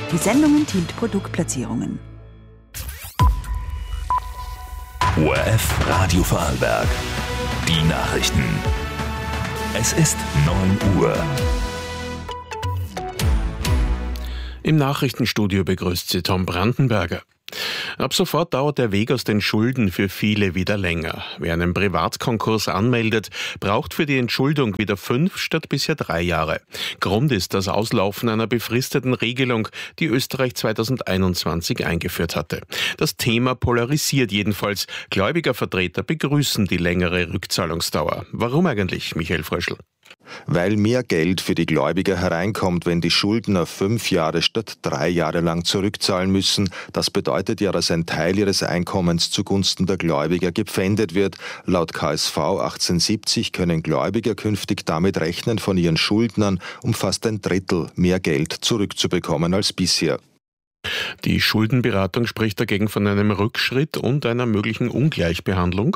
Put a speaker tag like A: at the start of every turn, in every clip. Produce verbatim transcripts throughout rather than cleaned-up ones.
A: Die Sendung enthielt Produktplatzierungen.
B: O R F Radio Vorarlberg. Die Nachrichten. Es ist neun Uhr.
C: Im Nachrichtenstudio begrüßt sie Tom Brandenberger. Ab sofort dauert der Weg aus den Schulden für viele wieder länger. Wer einen Privatkonkurs anmeldet, braucht für die Entschuldung wieder fünf statt bisher drei Jahre. Grund ist das Auslaufen einer befristeten Regelung, die Österreich zweitausendeinundzwanzig eingeführt hatte. Das Thema polarisiert jedenfalls. Gläubigervertreter begrüßen die längere Rückzahlungsdauer. Warum eigentlich, Michael Fröschl?
D: Weil mehr Geld für die Gläubiger hereinkommt, wenn die Schuldner fünf Jahre statt drei Jahre lang zurückzahlen müssen. Das bedeutet ja, dass ein Teil ihres Einkommens zugunsten der Gläubiger gepfändet wird. Laut K S V achtzehnhundertsiebzig können Gläubiger künftig damit rechnen, von ihren Schuldnern um fast ein Drittel mehr Geld zurückzubekommen als bisher.
C: Die Schuldenberatung spricht dagegen von einem Rückschritt und einer möglichen Ungleichbehandlung.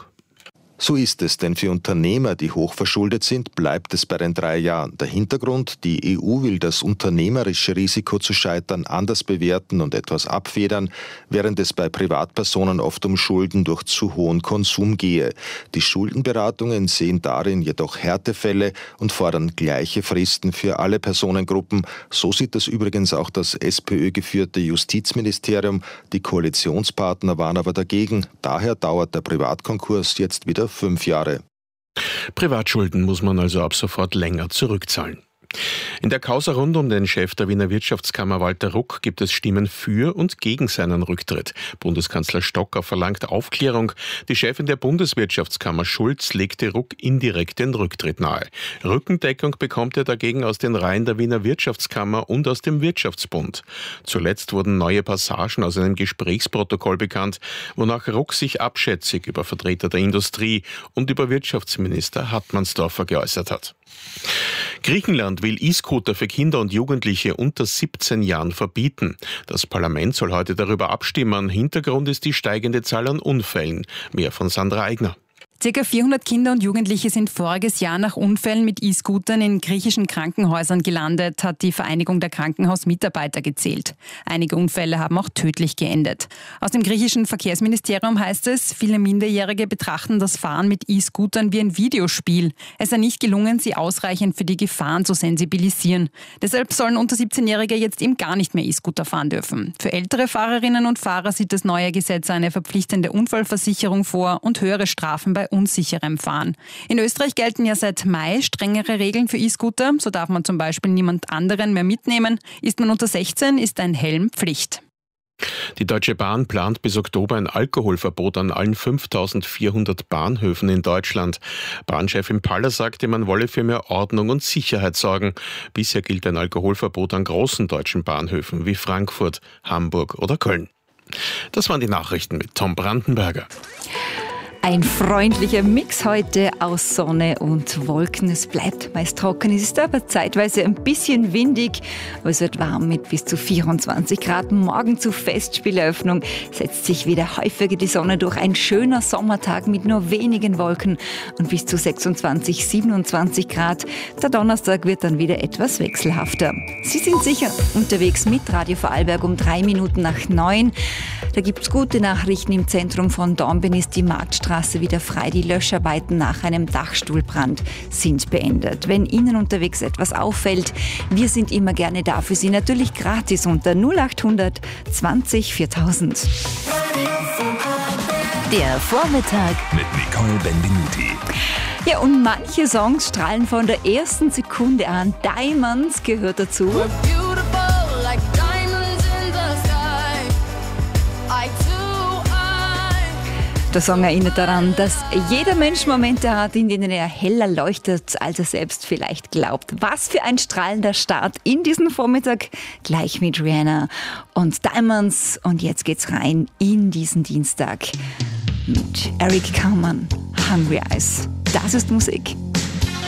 D: So ist es, denn für Unternehmer, die hochverschuldet sind, bleibt es bei den drei Jahren. Der Hintergrund: Die E U will das unternehmerische Risiko zu scheitern anders bewerten und etwas abfedern, während es bei Privatpersonen oft um Schulden durch zu hohen Konsum gehe. Die Schuldenberatungen sehen darin jedoch Härtefälle und fordern gleiche Fristen für alle Personengruppen. So sieht das übrigens auch das SPÖ-geführte Justizministerium. Die Koalitionspartner waren aber dagegen. Daher dauert der Privatkonkurs jetzt wieder fünf Jahre.
C: Privatschulden muss man also ab sofort länger zurückzahlen. In der Causa rund um den Chef der Wiener Wirtschaftskammer Walter Ruck gibt es Stimmen für und gegen seinen Rücktritt. Bundeskanzler Stocker verlangt Aufklärung. Die Chefin der Bundeswirtschaftskammer Schulz legte Ruck indirekt den Rücktritt nahe. Rückendeckung bekommt er dagegen aus den Reihen der Wiener Wirtschaftskammer und aus dem Wirtschaftsbund. Zuletzt wurden neue Passagen aus einem Gesprächsprotokoll bekannt, wonach Ruck sich abschätzig über Vertreter der Industrie und über Wirtschaftsminister Hartmannsdorfer geäußert hat. Griechenland will E-Scooter für Kinder und Jugendliche unter siebzehn Jahren verbieten. Das Parlament soll heute darüber abstimmen. Hintergrund ist die steigende Zahl an Unfällen. Mehr von Sandra Eigner.
E: Circa vierhundert Kinder und Jugendliche sind voriges Jahr nach Unfällen mit E-Scootern in griechischen Krankenhäusern gelandet, hat die Vereinigung der Krankenhausmitarbeiter gezählt. Einige Unfälle haben auch tödlich geendet. Aus dem griechischen Verkehrsministerium heißt es, viele Minderjährige betrachten das Fahren mit E-Scootern wie ein Videospiel. Es sei nicht gelungen, sie ausreichend für die Gefahren zu sensibilisieren. Deshalb sollen unter siebzehnjährige jetzt eben gar nicht mehr E-Scooter fahren dürfen. Für ältere Fahrerinnen und Fahrer sieht das neue Gesetz eine verpflichtende Unfallversicherung vor und höhere Strafen bei unsicherem Fahren. In Österreich gelten ja seit Mai strengere Regeln für E-Scooter. So darf man zum Beispiel niemand anderen mehr mitnehmen. Ist man unter sechzehn, ist ein Helm Pflicht.
C: Die Deutsche Bahn plant bis Oktober ein Alkoholverbot an allen fünftausendvierhundert Bahnhöfen in Deutschland. Bahnchefin Paller sagte, man wolle für mehr Ordnung und Sicherheit sorgen. Bisher gilt ein Alkoholverbot an großen deutschen Bahnhöfen wie Frankfurt, Hamburg oder Köln. Das waren die Nachrichten mit Tom Brandenberger.
F: Ein freundlicher Mix heute aus Sonne und Wolken. Es bleibt meist trocken, es ist aber zeitweise ein bisschen windig, aber es wird warm mit bis zu vierundzwanzig Grad. Morgen zur Festspieleröffnung setzt sich wieder häufiger die Sonne durch. Ein schöner Sommertag mit nur wenigen Wolken und bis zu sechsundzwanzig, siebenundzwanzig Grad. Der Donnerstag wird dann wieder etwas wechselhafter. Sie sind sicher unterwegs mit Radio Vorarlberg um drei Minuten nach neun. Da gibt's gute Nachrichten. Im Zentrum von Dornbirn ist die Marktstraße wieder frei. Die Löscharbeiten nach einem Dachstuhlbrand sind beendet. Wenn Ihnen unterwegs etwas auffällt, wir sind immer gerne da für Sie. Natürlich gratis unter null achthundert zwanzig viertausend.
B: Der Vormittag mit Nicole Benvenuti.
F: Ja, und manche Songs strahlen von der ersten Sekunde an. Diamonds gehört dazu. Der Song erinnert daran, dass jeder Mensch Momente hat, in denen er heller leuchtet, als er selbst vielleicht glaubt. Was für ein strahlender Start in diesen Vormittag, gleich mit Rihanna und Diamonds. Und jetzt geht's rein in diesen Dienstag mit Eric Carmen, Hungry Eyes. Das ist Musik.